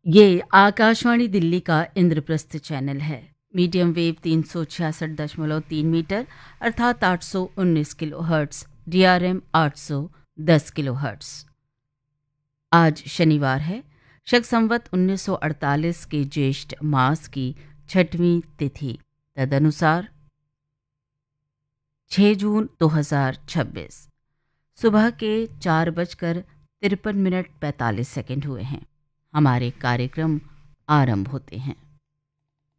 ये आकाशवाणी दिल्ली का इंद्रप्रस्थ चैनल है। मीडियम वेव 366.3 मीटर अर्थात 819 kilo hertz, DRM 810 kilo hertz. आज शनिवार है, शक संवत 1948 के ज्येष्ठ मास की 6वीं तिथि, तदनुसार 6 जून 2026। सुबह के 4:53 मिनट 45 सेकंड हुए हैं। हमारे कार्यक्रम आरंभ होते हैं।